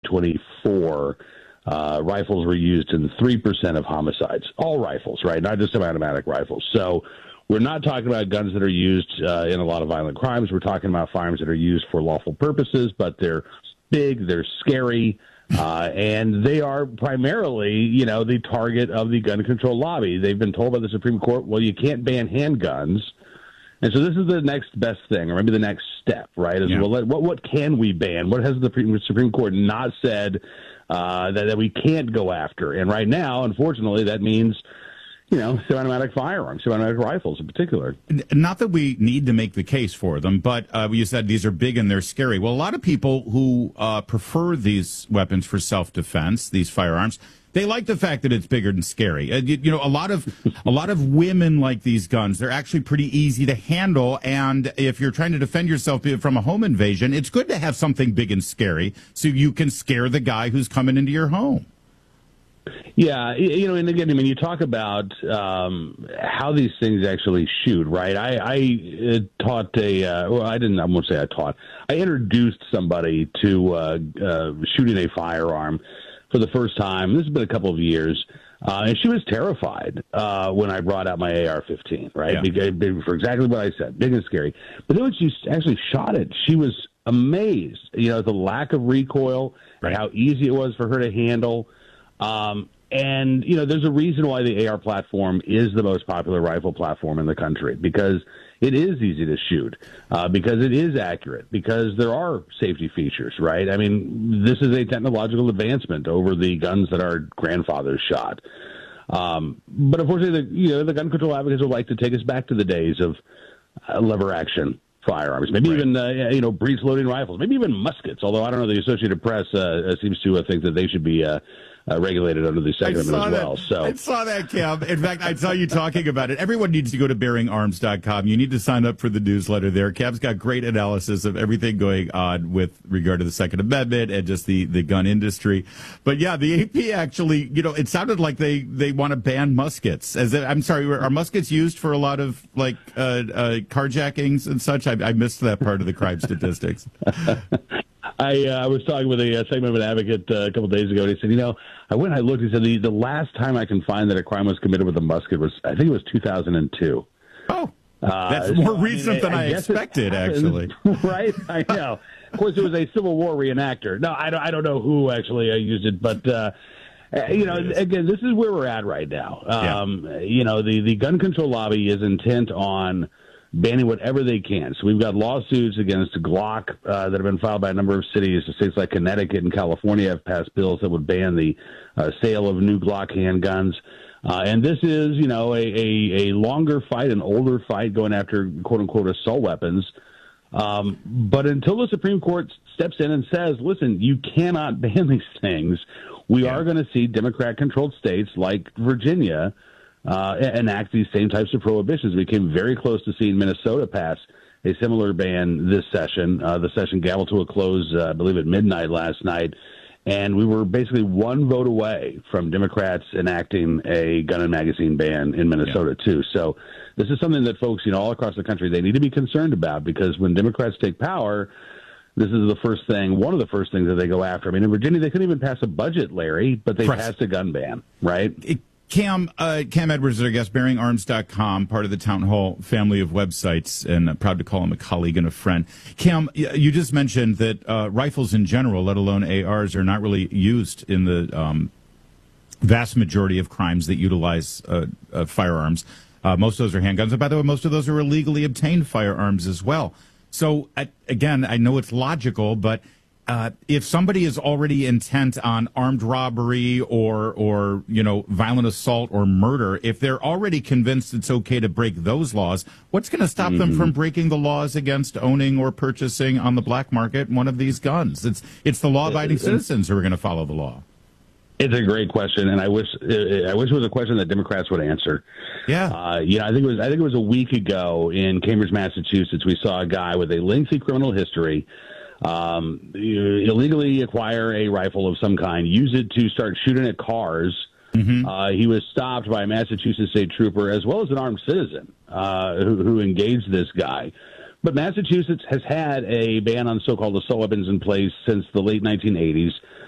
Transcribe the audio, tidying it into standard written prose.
2024, rifles were used in 3% of homicides. All rifles, right? Not just automatic rifles. So we're not talking about guns that are used in a lot of violent crimes. We're talking about firearms that are used for lawful purposes, but they're big, they're scary, and they are primarily, the target of the gun control lobby. They've been told by the Supreme Court, well, you can't ban handguns. And so this is the next best thing, or maybe the next step, right? Well, what can we ban? What has the Supreme Court not said that we can't go after? And right now, unfortunately, that means semi-automatic firearms, semi-automatic rifles in particular. Not that we need to make the case for them, but you said these are big and they're scary. Well, a lot of people who prefer these weapons for self-defense, these firearms, they like the fact that it's bigger and scary. A lot of women like these guns. They're actually pretty easy to handle, and if you're trying to defend yourself from a home invasion, it's good to have something big and scary so you can scare the guy who's coming into your home. Yeah, and again, you talk about how these things actually shoot, right? I taught I won't say I taught. I introduced somebody to shooting a firearm for the first time. This has been a couple of years, and she was terrified when I brought out my AR-15, right? Yeah. For exactly what I said, big and scary. But then when she actually shot it, she was amazed, at the lack of recoil, right, how easy it was for her to handle. And, there's a reason why the AR platform is the most popular rifle platform in the country, because it is easy to shoot, because it is accurate, because there are safety features, right? This is a technological advancement over the guns that our grandfathers shot. But unfortunately, the gun control advocates would like to take us back to the days of lever action firearms, maybe even breech loading rifles, maybe even muskets. Although I don't know, the Associated Press seems to think that they should be regulated under the Second Amendment as well. So I saw that, Cam. In fact, I saw you talking about it. Everyone needs to go to bearingarms.com. You need to sign up for the newsletter there. Cam's got great analysis of everything going on with regard to the Second Amendment and just the gun industry. But yeah, the AP actually, it sounded like they want to ban muskets. I'm sorry, are muskets used for a lot of carjackings and such? I missed that part of the crime statistics. I was talking with a Second Amendment advocate a couple of days ago, and he said, I went and I looked. He said the last time I can find that a crime was committed with a musket was, I think it was 2002. Oh, that's more recent than I expected, actually. Right? I know. Of course, it was a Civil War reenactor. No, I don't know who actually used it, but again, this is where we're at right now. The gun control lobby is intent on banning whatever they can. So we've got lawsuits against Glock that have been filed by a number of cities. States like Connecticut and California have passed bills that would ban the sale of new Glock handguns. And this is, a longer fight, an older fight going after, quote unquote, assault weapons. But until the Supreme Court steps in and says, listen, you cannot ban these things, we are going to see Democrat-controlled states like Virginia enact these same types of prohibitions. We came very close to seeing Minnesota pass a similar ban this session. The session gaveled to a close, I believe, at midnight last night. And we were basically one vote away from Democrats enacting a gun and magazine ban in Minnesota, too. So this is something that folks, all across the country, they need to be concerned about, because when Democrats take power, this is one of the first things that they go after. In Virginia, they couldn't even pass a budget, Larry, but they passed a gun ban, right? Cam Edwards is our guest, bearingarms.com, part of the Town Hall family of websites, and proud to call him a colleague and a friend. Cam, you just mentioned that rifles in general, let alone ARs, are not really used in the vast majority of crimes that utilize firearms. Most of those are handguns. And by the way, most of those are illegally obtained firearms as well. So, again, I know it's logical, but if somebody is already intent on armed robbery or violent assault or murder, if they're already convinced it's okay to break those laws, what's going to stop them from breaking the laws against owning or purchasing on the black market one of these guns? It's the law-abiding citizens who are going to follow the law. It's a great question, and I wish it was a question that Democrats would answer. Yeah. I think it was a week ago in Cambridge, Massachusetts, we saw a guy with a lengthy criminal history illegally acquire a rifle of some kind, use it to start shooting at cars. Mm-hmm. He was stopped by a Massachusetts state trooper as well as an armed citizen who engaged this guy. But Massachusetts has had a ban on so-called assault weapons in place since the late 1980s.